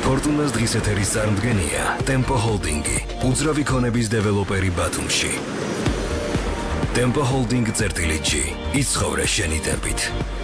ფორტუნას დღის ეთერის წარმდგენია Tempo Holding-ი, უძრავი ქონების დეველოპერი ბათუმში. Tempo Holding წერტილი G. იცხოვრე შენი ტემპით.